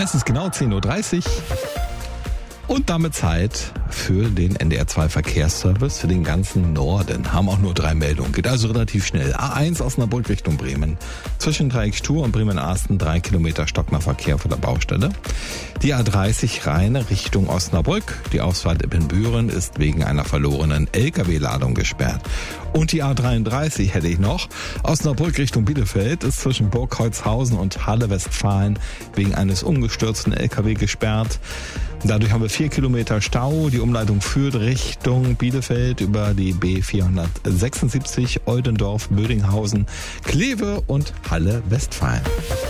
Es ist genau 10.30 Uhr und damit Zeit für den NDR2 Verkehrsservice für den ganzen Norden. Haben auch nur 3 Meldungen, geht also relativ schnell. A1 Osnabrück Richtung Bremen. Zwischen Dreieck Stur und Bremen-Arsten 3 Kilometer Stockner-Verkehr vor der Baustelle. Die A30 Rheine Richtung Osnabrück. Die Ausfahrt Ippenbüren ist wegen einer verlorenen LKW-Ladung gesperrt. Und die A33 hätte ich noch. Osnabrück Richtung Bielefeld ist zwischen Burghaushausen und Halle Westfalen wegen eines umgestürzten LKW gesperrt. Dadurch haben wir 4 Kilometer Stau. Die Umleitung führt Richtung Bielefeld über die B476, Oldendorf, Bödinghausen, Kleve und Halle Westfalen.